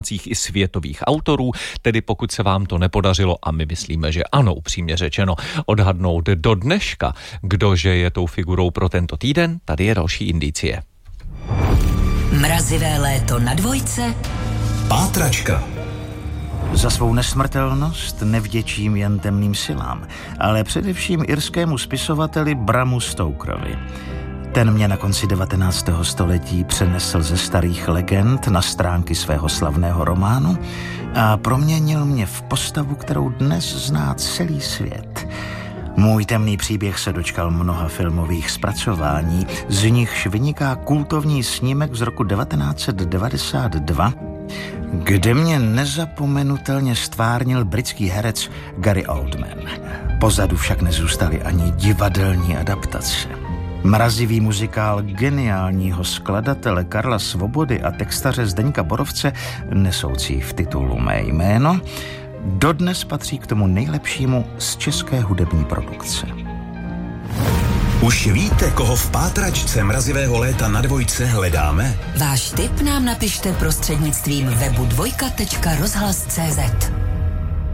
budoucích i světových autorů, tedy pokud se vám to nepodařilo, a my myslíme, že ano, upřímně řečeno, odhadnout do dneška, kdože je tou figurou pro tento týden, tady je další indicie. Mrazivé léto na Dvojce. Pátračka. Za svou nesmrtelnost nevděčím jen temným silám, ale především irskému spisovateli Bramu Stokerovi. Ten mě na konci 19. století přenesl ze starých legend na stránky svého slavného románu a proměnil mě v postavu, kterou dnes zná celý svět. Můj temný příběh se dočkal mnoha filmových zpracování, z nichž vyniká kultovní snímek z roku 1992, kde mě nezapomenutelně stvárnil britský herec Gary Oldman. Pozadu však nezůstaly ani divadelní adaptace. Mrazivý muzikál geniálního skladatele Karla Svobody a textaře Zdeňka Borovce, nesoucí v titulu mé jméno, dodnes patří k tomu nejlepšímu z české hudební produkce. Už víte, koho v pátračce Mrazivého léta na Dvojce hledáme? Váš tip nám napište prostřednictvím webu dvojka.rozhlas.cz.